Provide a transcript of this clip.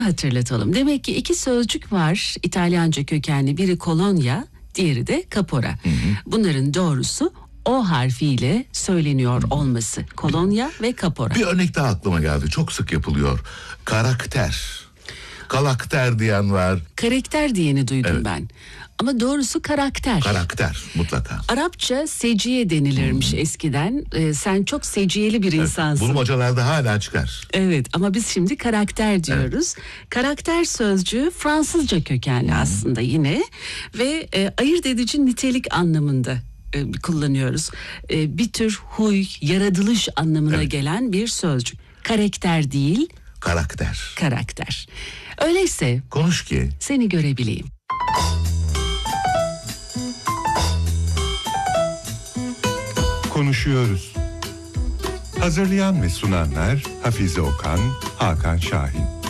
Hatırlatalım. Demek ki iki sözcük var İtalyanca kökenli. Biri kolonya, diğeri de kapora. Bunların doğrusu O harfiyle söyleniyor olması. Kolonya ve kapora. Bir örnek daha aklıma geldi. Çok sık yapılıyor. Karakter. Kalakter diyen var. Karakter diyeni duydum ben. Ama doğrusu karakter. Karakter mutlaka. Arapça seciye denilirmiş eskiden. Sen çok seciyeli bir insansın. Bulmacalarda hala çıkar. Evet, ama biz şimdi karakter diyoruz. Karakter sözcüğü Fransızca kökenli aslında yine. Ve ayırt edici nitelik anlamında kullanıyoruz. Bir tür huy, yaratılış anlamına gelen bir sözcük. Karakter değil, Karakter. karakter. Öyleyse Konuş ki. seni görebileyim. Konuşuyoruz. Hazırlayan ve sunanlar Hafize Okan, Hakan Şahin.